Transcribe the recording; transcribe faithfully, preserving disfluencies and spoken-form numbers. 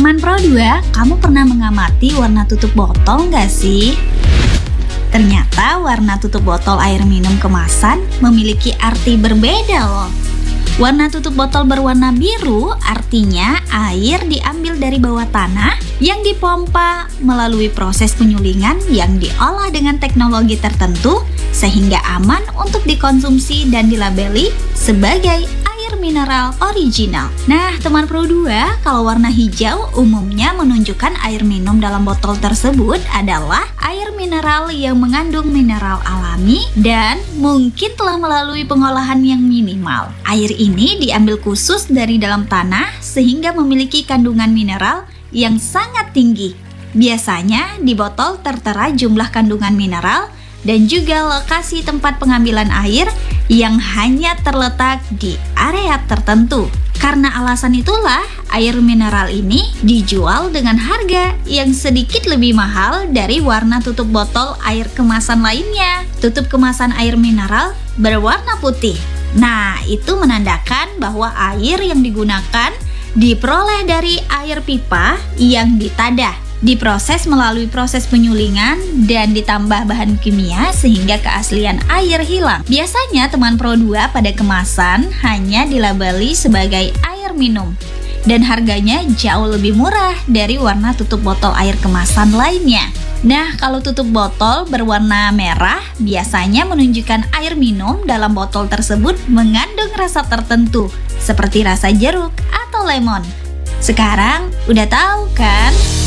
Teman Pro dua, kamu pernah mengamati warna tutup botol nggak sih? Ternyata warna tutup botol air minum kemasan memiliki arti berbeda loh. Warna tutup botol berwarna biru artinya air diambil dari bawah tanah yang dipompa melalui proses penyulingan yang diolah dengan teknologi tertentu sehingga aman untuk dikonsumsi dan dilabeli sebagai air mineral original. Nah, teman Pro dua, kalau warna hijau umumnya menunjukkan air minum dalam botol tersebut adalah air mineral yang mengandung mineral alami dan mungkin telah melalui pengolahan yang minimal. Air ini diambil khusus dari dalam tanah sehingga memiliki kandungan mineral yang sangat tinggi. Biasanya di botol tertera jumlah kandungan mineral dan juga lokasi tempat pengambilan air yang hanya terletak di area tertentu. Karena alasan itulah, air mineral ini dijual dengan harga yang sedikit lebih mahal dari warna tutup botol air kemasan lainnya. Tutup kemasan air mineral berwarna putih. Nah, itu menandakan bahwa air yang digunakan diperoleh dari air pipa yang ditadah, diproses melalui proses penyulingan dan ditambah bahan kimia sehingga keaslian air hilang. Biasanya teman Pro dua pada kemasan hanya dilabeli sebagai air minum dan harganya jauh lebih murah dari warna tutup botol air kemasan lainnya. Nah, kalau tutup botol berwarna merah biasanya menunjukkan air minum dalam botol tersebut mengandung rasa tertentu seperti rasa jeruk atau lemon. Sekarang udah tahu kan?